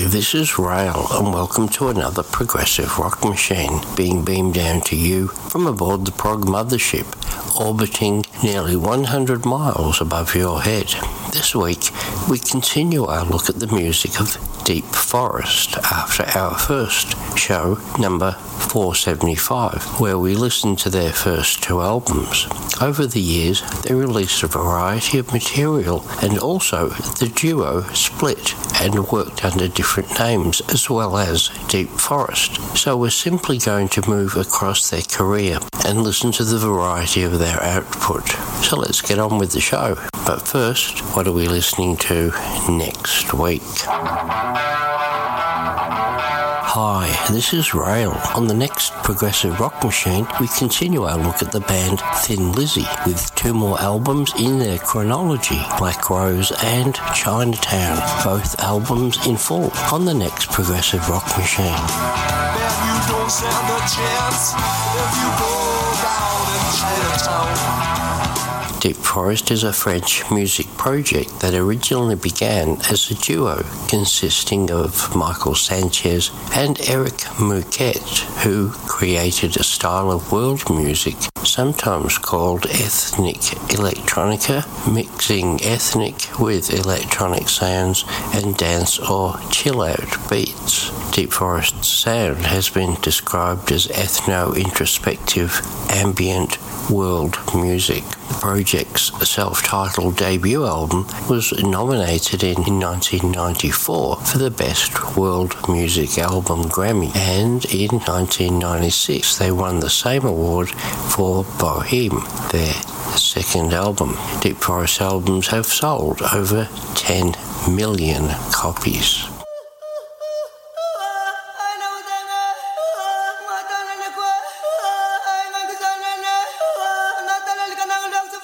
this is Rail, and welcome to another progressive rock machine being beamed down to you from aboard the Prog Mothership, orbiting nearly 100 miles above your head. This week, we continue our look at the music of Deep Forest after our first show, number 475, where we listened to their first two albums. Over the years, they released a variety of material, and also the duo split and worked under different names as well as Deep Forest. So we're simply going to move across their career and listen to the variety of their output. So let's get on with the show. But first, what are we listening to next week? Hi, this is Rail. On the next Progressive Rock Machine, we continue our look at the band Thin Lizzy with two more albums in their chronology, Black Rose and Chinatown, both albums in full on the next Progressive Rock Machine. Man, you don't stand a chance if you go down in Chinatown. Deep Forest is a French music project that originally began as a duo consisting of Michael Sanchez and Eric Mouquet, who created a style of world music sometimes called ethnic electronica, mixing ethnic with electronic sounds and dance or chill-out beats. Deep Forest's sound has been described as ethno-introspective ambient world music. The project's self-titled debut album was nominated in 1994 for the Best World Music Album Grammy, and in 1996 they won the same award for Bohème, their second album. Deep Forest albums have sold over 10 million copies.